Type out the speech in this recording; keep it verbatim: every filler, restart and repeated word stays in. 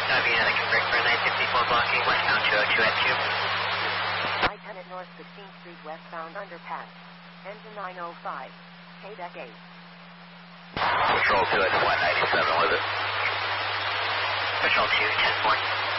Copy, I can break for nine fifty-four blocking westbound two oh two at two. I ten at North sixteenth Street westbound underpass. Engine nine oh five. K deck eight. Control two at one ninety-seven, was it? Control two, ten four.